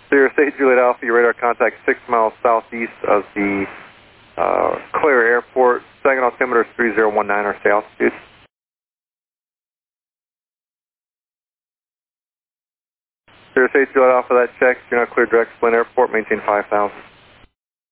Sirius 8 Juliet Alpha, your radar contact 6 miles southeast of the Clare Airport. Second altimeter is 3019, or stay altitude. Sirius 8 Juliet Alpha, that checks. You're not cleared direct to Flint Airport. Maintain 5,000.